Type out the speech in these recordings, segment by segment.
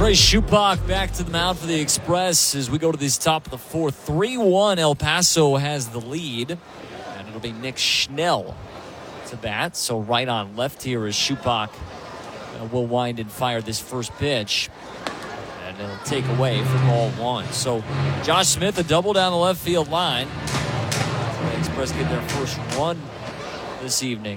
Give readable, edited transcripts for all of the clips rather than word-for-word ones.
Trey Shupak back to the mound for the Express as we go to this top of the fourth. 3-1, El Paso has the lead. And it'll be Nick Schnell to bat. So right on left here as Shupak will wind and fire this first pitch. And it'll take away for ball one. So Josh Smith, a double down the left field line. The Express get their first run this evening.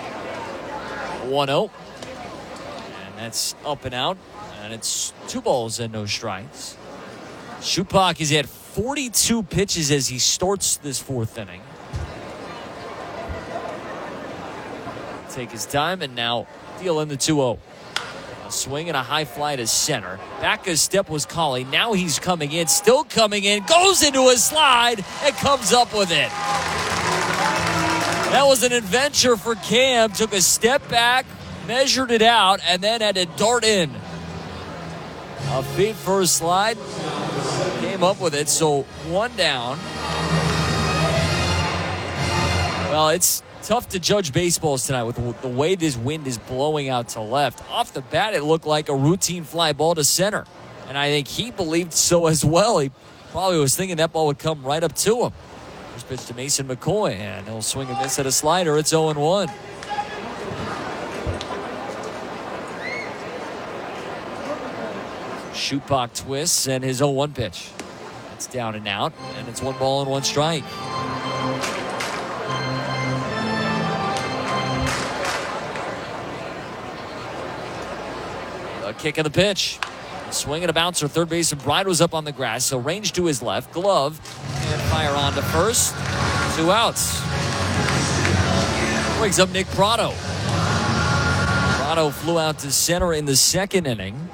1-0. And that's up and out. And it's 2 balls and no strikes. Shupak is at 42 pitches as he starts this fourth inning. Take his time and now deal in the 2-0. A swing and a high fly to center. Back a step was Colley. Now he's coming in, still coming in, goes into a slide and comes up with it. That was an adventure for Cam. Took a step back, measured it out, and then had to dart in. A feet first slide. Came up with it, so 1 down. Well, it's tough to judge baseballs tonight with the way this wind is blowing out to left. Off the bat, it looked like a routine fly ball to center. And I think he believed so as well. He probably was thinking that ball would come right up to him. First pitch to Mason McCoy, and he'll swing and miss at a slider. It's 0-1. Shupak twists and his 0-1 pitch. It's down and out, and it's 1 ball and 1 strike. A kick of the pitch. A swing and a bouncer. Third baseman Bride was up on the grass, so range to his left. Glove and fire on to first. 2 outs. Brings up Nick Prado. Prado flew out to center in the second inning.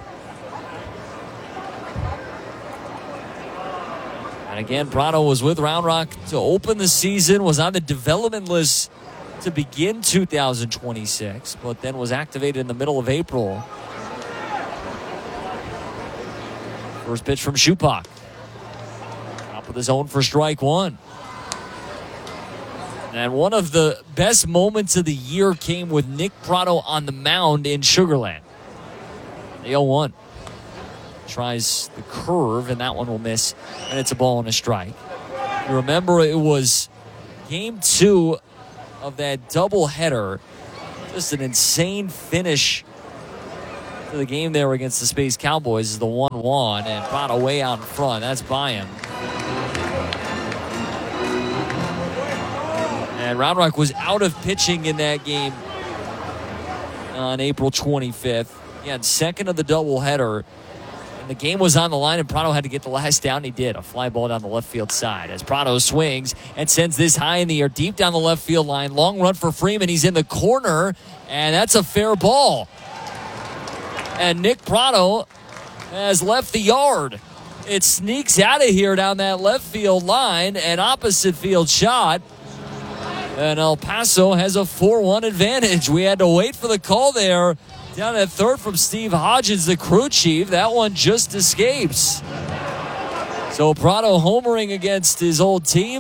And again, Prado was with Round Rock to open the season, was on the development list to begin 2026, but then was activated in the middle of April. First pitch from Shupak. Top of the zone for strike 1. And one of the best moments of the year came with Nick Prado on the mound in Sugar Land. The 0-1. Tries the curve, and that one will miss, and it's a ball and a strike. You remember it was game 2 of that doubleheader. Just an insane finish to the game there against the Space Cowboys is the 1-1, and Prado way out in front. That's by him. And Round Rock was out of pitching in that game on April 25th. He had second of the doubleheader. And the game was on the line, and Prado had to get the last down. He did. A fly ball down the left field side as Prado swings and sends this high in the air, deep down the left field line. Long run for Freeman. He's in the corner, and that's a fair ball. And Nick Prado has left the yard. It sneaks out of here down that left field line, an opposite field shot. And El Paso has a 4-1 advantage. We had to wait for the call there. Down at third from Steve Hodgins, the crew chief. That one just escapes. So Prado homering against his old team.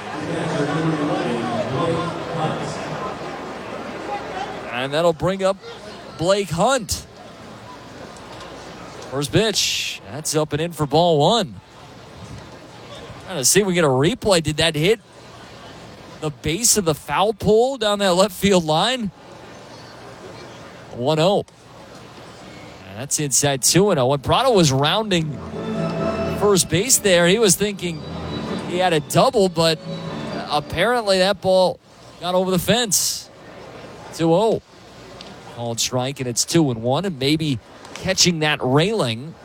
And that'll bring up Blake Hunt. First pitch. That's up and in for ball 1. Trying to see if we get a replay. Did that hit the base of the foul pole down that left field line? 1-0. And that's inside 2-0. When Prado was rounding first base there, he was thinking he had a double, but apparently that ball got over the fence. 2-0. Called strike, and it's 2-1, and maybe catching that railing.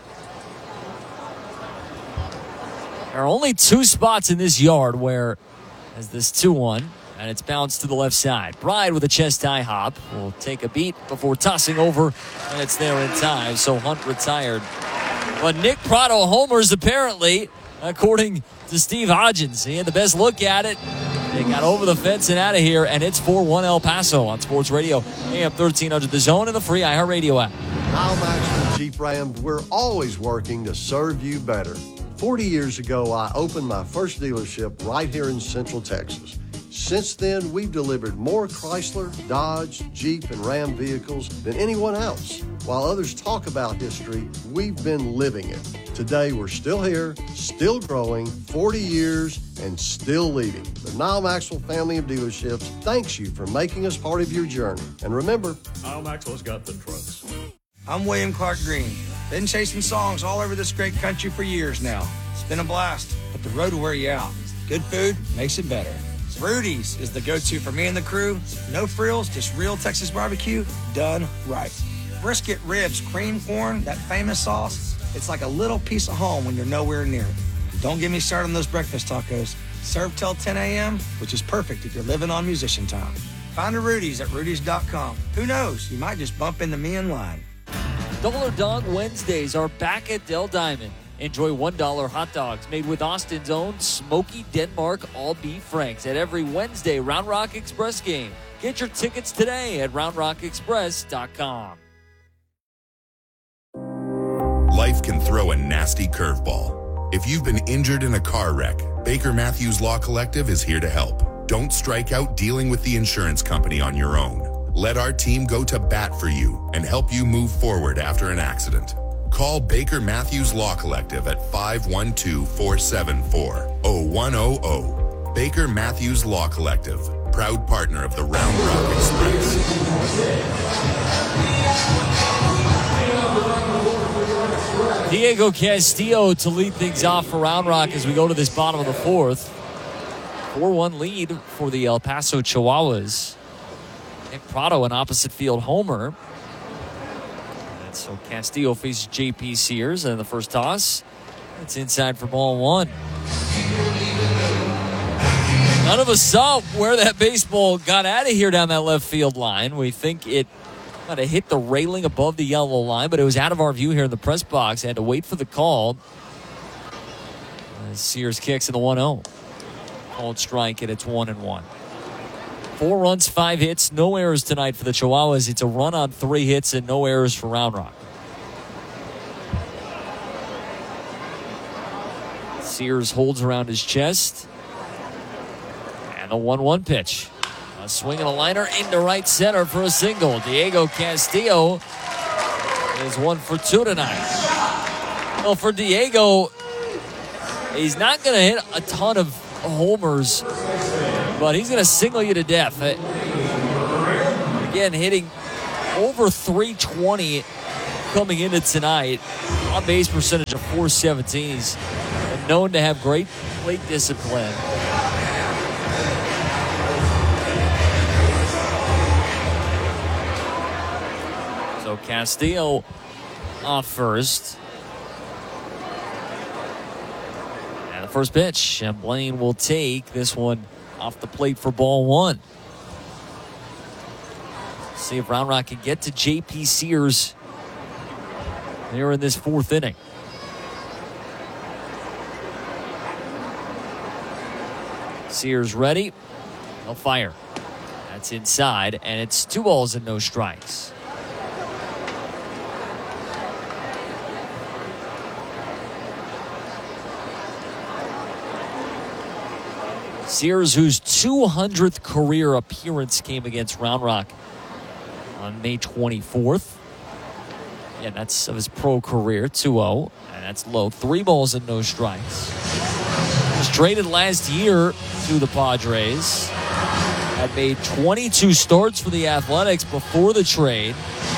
There are only 2 spots in this yard where, as this 2-1, and it's bounced to the left side. Bride with a chest high hop will take a beat before tossing over, and it's there in time. So Hunt retired. But Nick Prado homers apparently, according to Steve Hodgins. He had the best look at it. They got over the fence and out of here, and it's 4-1 El Paso on Sports Radio AM 1300 The Zone and the free iHeartRadio app. Kyle Maxwell Jeep Ram, we're always working to serve you better. 40 years ago, I opened my first dealership right here in Central Texas. Since then, we've delivered more Chrysler, Dodge, Jeep, and Ram vehicles than anyone else. While others talk about history, we've been living it. Today, we're still here, still growing, 40 years, and still leading. The Nyle Maxwell family of dealerships thanks you for making us part of your journey. And remember, Nyle Maxwell's got the trucks. I'm William Clark Green. Been chasing songs all over this great country for years now. It's been a blast, but the road will wear you out. Good food makes it better. Rudy's is the go-to for me and the crew. No frills, just real Texas barbecue done right. Brisket, ribs, cream corn, that famous sauce. It's like a little piece of home when you're nowhere near it. Don't get me started on those breakfast tacos. Served till 10 a.m., which is perfect if you're living on musician time. Find a Rudy's at rudys.com. Who knows, you might just bump into me in line. Dollar Dog Wednesdays are back at Del Diamond. Enjoy $1 hot dogs made with Austin's own Smoky Denmark all-beef franks at every Wednesday Round Rock Express game. Get your tickets today at roundrockexpress.com. Life can throw a nasty curveball. If you've been injured in a car wreck, Baker Matthews Law Collective is here to help. Don't strike out dealing with the insurance company on your own. Let our team go to bat for you and help you move forward after an accident. Call Baker Matthews Law Collective at 512-474-0100. Baker Matthews Law Collective, proud partner of the Round Rock Express. Diego Castillo to lead things off for Round Rock as we go to this bottom of the fourth. 4-1 lead for the El Paso Chihuahuas. Nick Prado, an opposite field homer. And so Castillo faces J.P. Sears in the first toss. It's inside for ball one. None of us saw where that baseball got out of here down that left field line. We think it kind of hit the railing above the yellow line, but it was out of our view here in the press box. I had to wait for the call. Sears kicks in the 1-0. Called strike, and it's 1-1. 4 runs, 5 hits, no errors tonight for the Chihuahuas. It's a run on 3 hits and no errors for Round Rock. Sears holds around his chest. And the 1-1 pitch. A swing and a liner into right center for a single. Diego Castillo is 1 for 2 tonight. Well, for Diego, he's not going to hit a ton of homers, but he's going to single you to death. Again, hitting over 320 coming into tonight. On base percentage of .417. He's known to have great plate discipline. So Castillo off first. And the first pitch, and Blaine will take this one off the plate for ball one. See if Round Rock can get to J.P. Sears here in this 4th inning. Sears ready. He'll fire. That's inside, and it's 2 balls and no strikes. Sears, whose 200th career appearance came against Round Rock on May 24th. Yeah, that's of his pro career, 2-0. And that's low. 3 balls and no strikes. Was traded last year to the Padres. Had made 22 starts for the Athletics before the trade.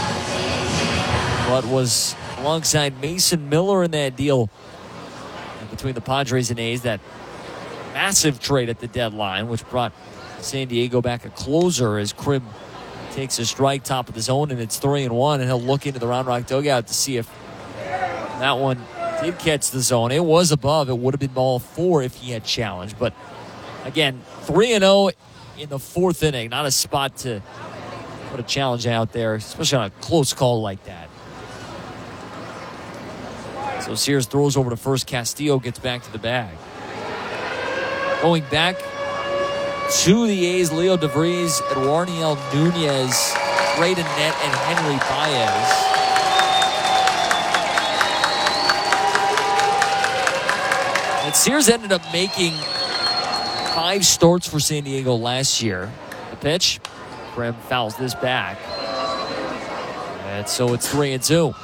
But was alongside Mason Miller in that deal between the Padres and A's. That massive trade at the deadline, which brought San Diego back a closer as Krim takes a strike top of the zone, and it's 3-1, and he'll look into the Round Rock dugout to see if that one did catch the zone. It was above. It would have been ball 4 if he had challenged. But again, 3-0 in the 4th inning. Not a spot to put a challenge out there, especially on a close call like that. So Sears throws over to first. Castillo gets back to the bag. Going back to the A's, Leo DeVries, Eduardo Nunez, Braden Nett, and Henry Baez. And Sears ended up making 5 starts for San Diego last year. The pitch, Krim fouls this back. And so it's 3-2.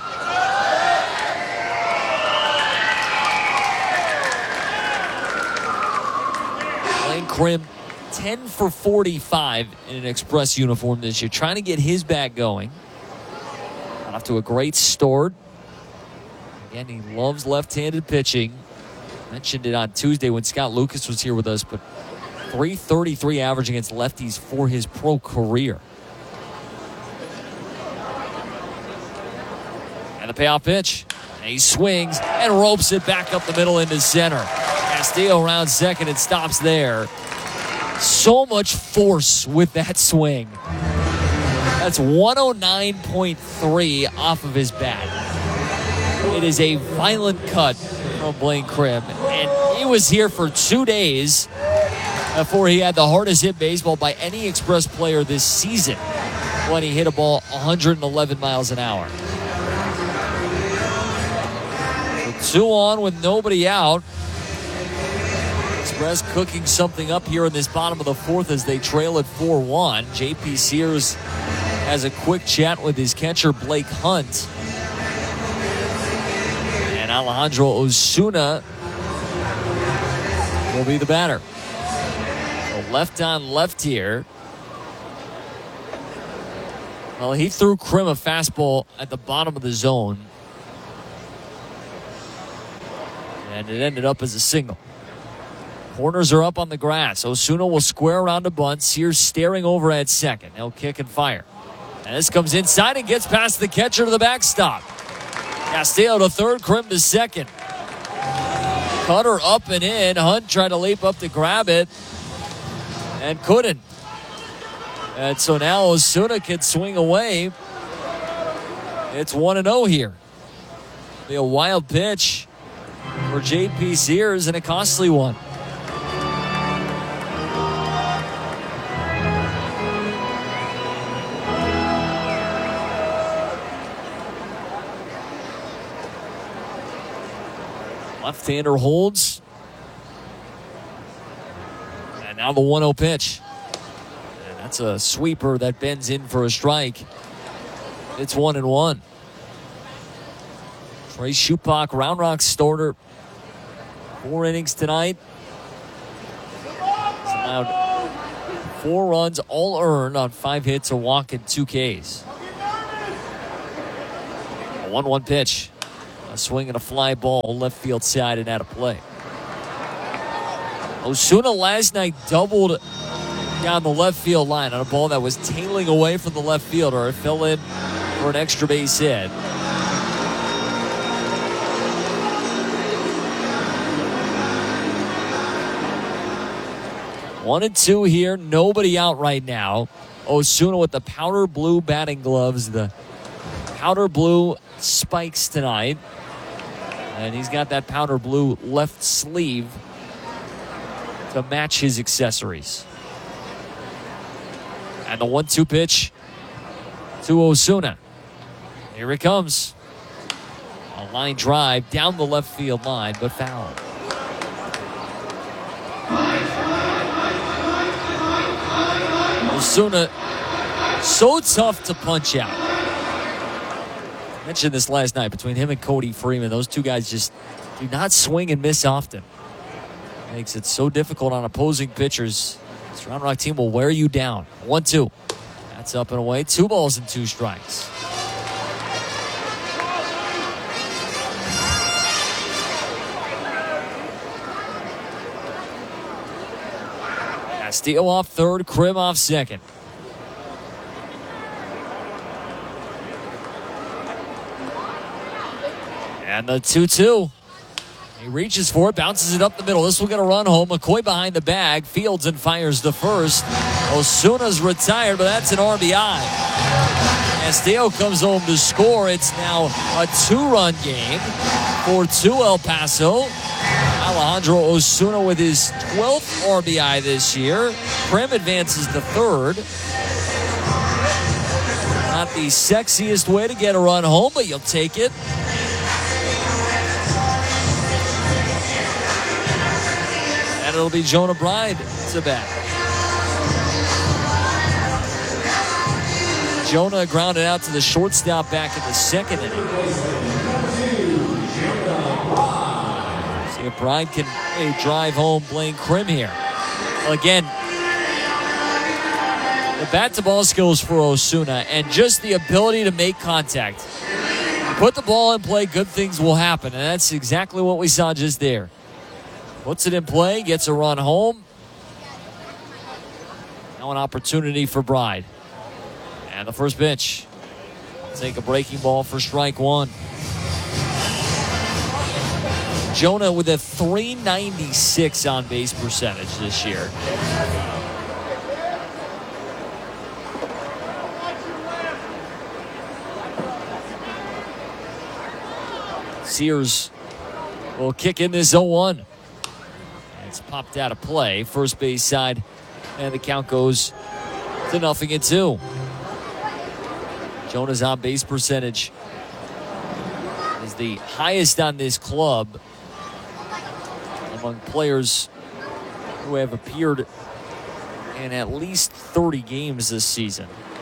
Blaine Krim, 10 for 45 in an Express uniform this year, trying to get his bat going. Got off to a great start. Again, he loves left-handed pitching. Mentioned it on Tuesday when Scott Lucas was here with us, but .333 average against lefties for his pro career. And the payoff pitch. And he swings and ropes it back up the middle into center. Castillo rounds second and stops there. So much force with that swing. That's 109.3 off of his bat. It is a violent cut from Blaine Krim, and he was here for 2 days before he had the hardest hit baseball by any Express player this season when he hit a ball 111 miles an hour. So 2 on with nobody out. Express cooking something up here in this bottom of the 4th as they trail at 4-1. J.P. Sears has a quick chat with his catcher, Blake Hunt. And Alejandro Osuna will be the batter. So left on left here. Well, he threw Krim a fastball at the bottom of the zone. And it ended up as a single. Corners are up on the grass. Osuna will square around a bunt. Sears staring over at second. He'll kick and fire. And this comes inside and gets past the catcher to the backstop. Castillo to third, Krim to second. Cutter up and in. Hunt tried to leap up to grab it and couldn't. And so now Osuna can swing away. It's 1-0 here. Be a wild pitch for J.P. Sears and a costly one. Left-hander holds. And now the 1-0 pitch. And that's a sweeper that bends in for a strike. It's 1-1. Trey Shupak, Round Rock starter. 4 innings tonight. He's allowed 4 runs, all earned on 5 hits, a walk, and 2 Ks. A 1-1 pitch. A swing and a fly ball left field side and out of play. Osuna last night doubled down the left field line on a ball that was tailing away from the left fielder. It fell in for an extra base hit. One and 2 here. Nobody out right now. Osuna with the powder blue batting gloves. The powder blue spikes tonight. And he's got that powder blue left sleeve to match his accessories. And the 1-2 pitch to Osuna. Here it comes. A line drive down the left field line, but foul. Osuna, so tough to punch out. I mentioned this last night between him and Cody Freeman. Those two guys just do not swing and miss often. Makes it so difficult on opposing pitchers. This Round Rock team will wear you down. 1-2. That's up and away. 2 balls and 2 strikes. Castillo off third, Krim off second. And the 2-2. He reaches for it, bounces it up the middle. This will get a run home. McCoy behind the bag, fields and fires to first. Osuna's retired, but that's an RBI. Castillo comes home to score. It's now a 2-run game for 2 El Paso. Alejandro Osuna with his 12th RBI this year. Krim advances to third. Not the sexiest way to get a run home, but you'll take it. And it'll be Jonah Bride to bat. Jonah grounded out to the shortstop back in the second inning. See if Bride can drive home Blaine Krim here. Well, again, the bat-to-ball skills for Osuna and just the ability to make contact. Put the ball in play, good things will happen, and that's exactly what we saw just there. Puts it in play, gets a run home. Now an opportunity for Bride. And the first pitch. Take a breaking ball for strike one. Jonah with a .396 on base percentage this year. Sears will kick in this 0-1. It's popped out of play. First base side. And the count goes to 0-2. Jonah's on base percentage is the highest on this club among players who have appeared in at least 30 games this season.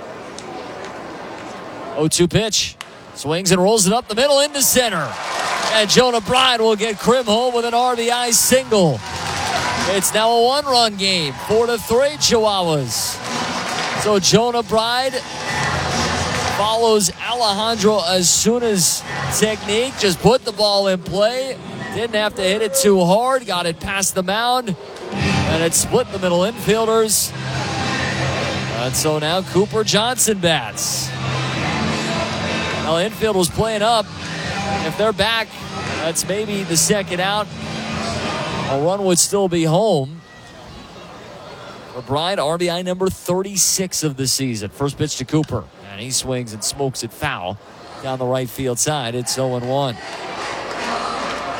0-2 pitch. Swings and rolls it up the middle into center. And Jonah Bride will get Krim home with an RBI single. It's now a one-run game, 4-3 Chihuahuas. So Jonah Bride follows Alejandro Osuna's technique. Just put the ball in play. Didn't have to hit it too hard. Got it past the mound. And it split the middle infielders. And so now Cooper Johnson bats. Now the infield was playing up. If they're back, that's maybe the second out. A run would still be home. For Bride, RBI number 36 of the season. First pitch to Cooper. And he swings and smokes it foul down the right field side. It's 0-1.